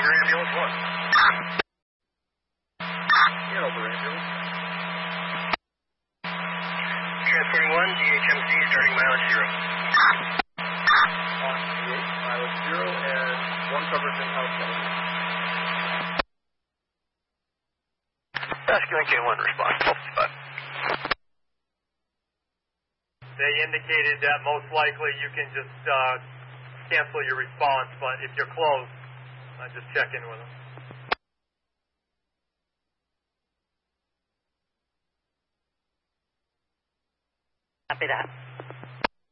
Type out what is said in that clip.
Hanover ambulance 1. Hanover ambulance. Transporting 1, DHMC, starting mileage 0. On DH, mileage 0, and 1 covers in-house elevator. Rescue K1, response 1255. They indicated that most likely you can just cancel your response, but if you're close, just check in with them. Copy that.